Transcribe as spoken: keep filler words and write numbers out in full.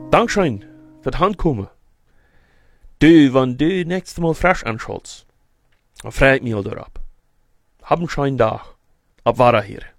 Dankeschön für das Handkommen. Du, wenn du nächstes Mal frisch anschaust, dann freu ich mich auch darauf. Hab einen schönen Tag. Auf Wiederhören.